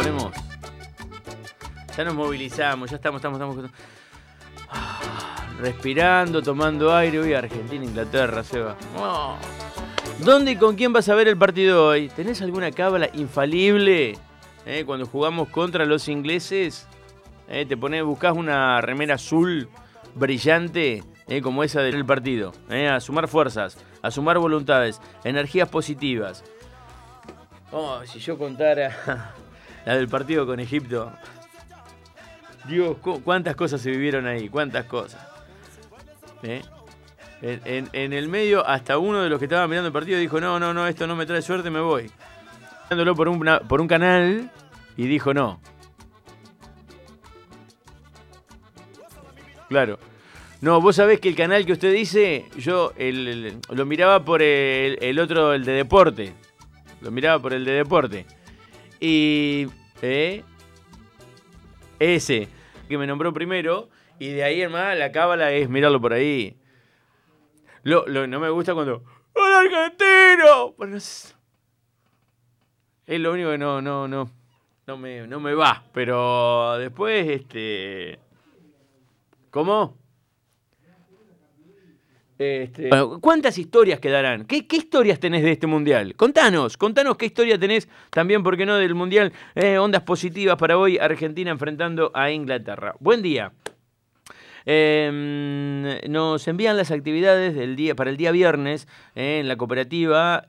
ponemos. Ya nos movilizamos, ya estamos respirando, tomando aire. Hoy Argentina, Inglaterra, Seba. Oh. ¿Dónde y con quién vas a ver el partido hoy? ¿Tenés alguna cábala infalible? Cuando jugamos contra los ingleses, buscás una remera azul brillante, como esa del partido. A sumar fuerzas, a sumar voluntades, energías positivas. Oh, si yo contara la del partido con Egipto. Dios, cuántas cosas se vivieron ahí, cuántas cosas. En el medio, hasta uno de los que estaban mirando el partido dijo, no, esto no me trae suerte, me voy. Mirándolo por un canal y dijo no. Claro. No, vos sabés que el canal que usted dice, yo lo miraba por el otro, el de deporte. Lo miraba por el de deporte. Y ese que me nombró primero, y de ahí en más la cábala es mirarlo por ahí. No me gusta cuando ¡el argentino! Bueno, es lo único que no me va. Pero después, ¿cómo? Bueno, ¿cuántas historias quedarán? ¿Qué historias tenés de este mundial? Contanos qué historia tenés también, ¿por qué no, del mundial? Ondas positivas para hoy, Argentina enfrentando a Inglaterra. Buen día. Nos envían las actividades para el día viernes en la cooperativa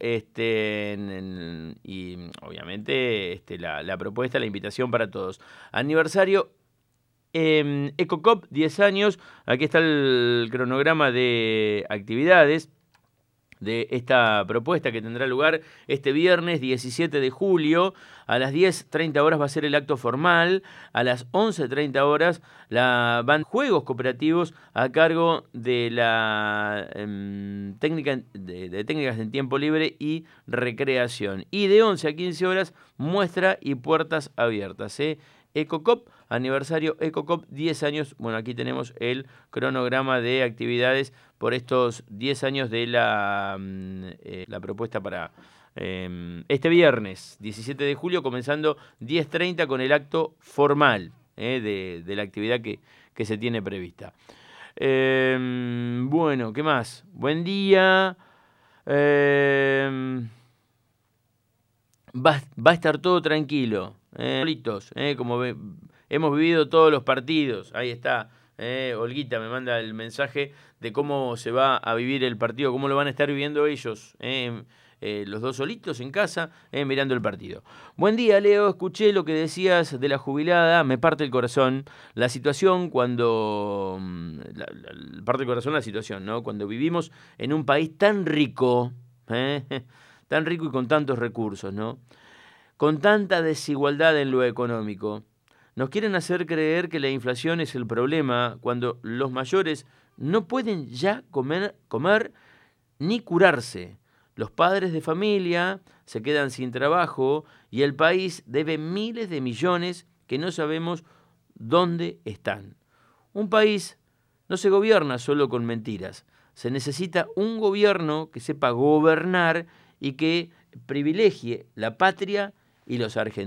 y obviamente la propuesta, la invitación para todos. Aniversario EcoCop, 10 años. Aquí está el cronograma de actividades de esta propuesta que tendrá lugar este viernes 17 de julio. A las 10:30 horas va a ser el acto formal. A las 11:30 horas van juegos cooperativos a cargo de la técnicas en tiempo libre y recreación. Y de 11 a 15 horas muestra y puertas abiertas. EcoCop, aniversario EcoCop, 10 años. Bueno, aquí tenemos el cronograma de actividades por estos 10 años de la propuesta para este viernes, 17 de julio, comenzando 10:30 con el acto formal de la actividad que se tiene prevista. Bueno, ¿qué más? Buen día. Va a estar todo tranquilo. Como hemos vivido todos los partidos. Ahí está. Olguita me manda el mensaje de cómo se va a vivir el partido, cómo lo van a estar viviendo ellos, los dos solitos en casa, mirando el partido. Buen día, Leo, escuché lo que decías de la jubilada, me parte el corazón. La situación cuando... parte el corazón la situación, ¿no? Cuando vivimos en un país tan rico, tan rico y con tantos recursos, ¿no? Con tanta desigualdad en lo económico. Nos quieren hacer creer que la inflación es el problema cuando los mayores no pueden ya comer ni curarse. Los padres de familia se quedan sin trabajo y el país debe miles de millones que no sabemos dónde están. Un país no se gobierna solo con mentiras. Se necesita un gobierno que sepa gobernar y que privilegie la patria y los argentinos.